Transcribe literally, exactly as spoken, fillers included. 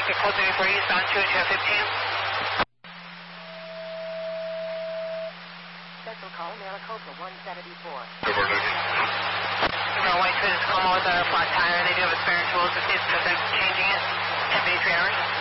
Okay, code thirty-four eastbound two two fifteen. Special call Maricopa one seventy-four. No, White Twins come out with a flat tire. They do have a spare tools if it's because they're changing it. ten B three hours.